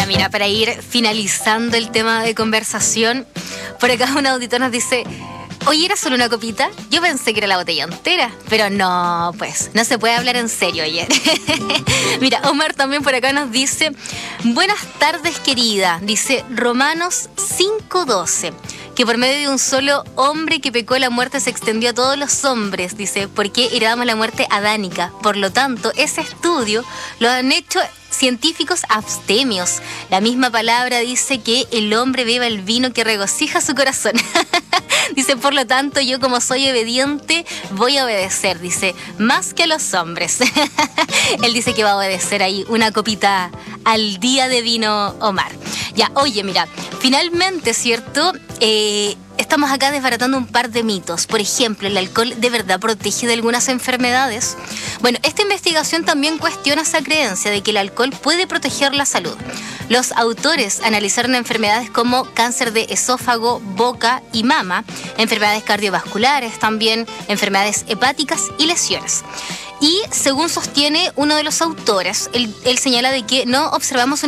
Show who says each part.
Speaker 1: Ya mira, para ir finalizando el tema de conversación, por acá un auditor nos dice: oye, ¿era solo una copita? Yo pensé que era la botella entera, pero no, pues, no se puede hablar en serio, oye. Mira, Omar también por acá nos dice: buenas tardes, querida. Dice Romanos 5:12, que por medio de un solo hombre que pecó, la muerte se extendió a todos los hombres. Dice, porque heredamos la muerte adánica. Por lo tanto, ese estudio lo han hecho científicos abstemios. La misma palabra dice que el hombre beba el vino que regocija su corazón. Dice, por lo tanto, yo como soy obediente, voy a obedecer. Dice, más que a los hombres. Él dice que va a obedecer ahí una copita al día de vino, Omar. Ya, oye, mira, finalmente, ¿cierto? Estamos acá desbaratando un par de mitos. Por ejemplo, ¿el alcohol de verdad protege de algunas enfermedades? Bueno, esta investigación también cuestiona esa creencia de que el alcohol puede proteger la salud. Los autores analizaron enfermedades como cáncer de esófago, boca y mama, enfermedades cardiovasculares también, enfermedades hepáticas y lesiones. Y según sostiene uno de los autores, él señala de que no observamos